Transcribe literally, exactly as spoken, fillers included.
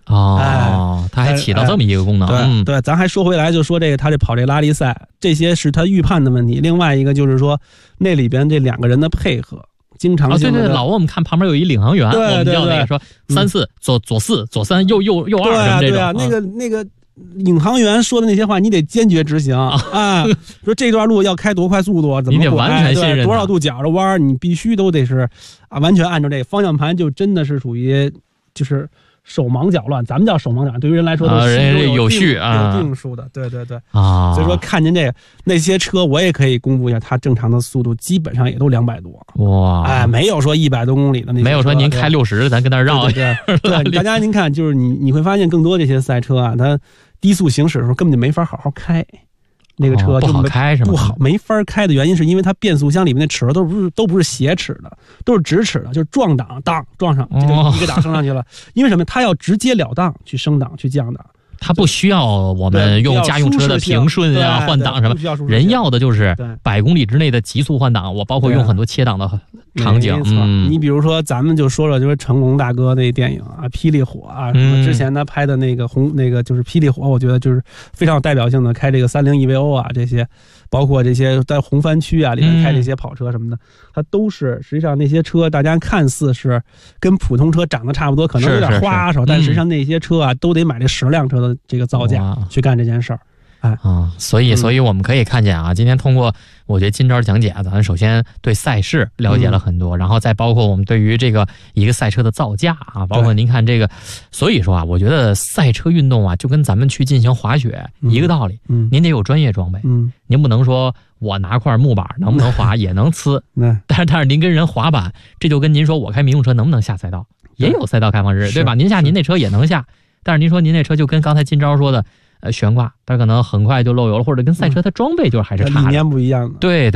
哦， 哎、 它还起到这么一个功能。 对、 嗯、 对，咱还说回来，就说这个他这跑这拉力赛，这些是他预判的问题。另外一个就是说，那里边这两个人的配合。经常性的、 哦、对对，老我们看旁边有一领航员， 对对对， 我们叫那个说三四、嗯、左左四左三右右右二什么这种。 对啊，对啊，那个那个领航员说的那些话，你得坚决执行啊！啊说这段路要开多快速度，怎么你得完全信任， 多少度角的弯，你必须都得是啊，完全按照这个方向盘，就真的是属于就是。手忙脚乱，咱们叫手忙脚乱，对于人来说都是有、 啊、有序啊， 有定数的，对对对啊。 所以说看见这个那些车，我也可以公布一下，它正常的速度基本上也都两百多。 哇， 哎，没有说一百多公里的那些车， 没有说您开六十，咱跟那绕。 对对对，对大家您看，就是你你会发现更多这些赛车啊，它低速行驶的时候根本就没法好好开。那个车就、 哦、不好开是吗？ 不好，没法开的原因是因为它变速箱里面的齿轮都不是都不是斜齿的，都是直齿的，就是撞档当撞上，这就一个档升上去了。哦、因为什么？它要直接了当去升档去降档， 它不需要我们用家用车的平顺啊换挡什么，人要的就是百公里之内的急速换挡。我包括用很多切档的场景。 嗯，你比如说咱们就说说就是成龙大哥那电影啊，霹雳火啊，什么之前他拍的那个红那个就是霹雳火，我觉得就是非常有代表性的，开这个三菱 E V O 啊这些，包括这些在红番区啊里面开这些跑车什么的，它都是实际上那些车大家看似是跟普通车长得差不多，可能有点花哨，但实际上那些车啊都得买这十辆车的这个造价去干这件事儿。哎啊，所以，所以我们可以看见啊，今天通过我觉得今朝讲解，咱首先对赛事了解了很多，嗯、然后再包括我们对于这个一个赛车的造价啊，包括您看这个，所以说啊，我觉得赛车运动啊，就跟咱们去进行滑雪、嗯、一个道理，嗯，您得有专业装备，嗯，您不能说我拿块木板能不能滑也能呲，嗯，但是但是您跟人滑板，这就跟您说我开民用车能不能下赛道，也有赛道开放日，对吧？您下您那车也能下，但是您说您那车就跟刚才今朝说的。呃，悬挂，它可能很快就漏油了，或者跟赛车它装备就是还是差的， 理念不一样的。 对。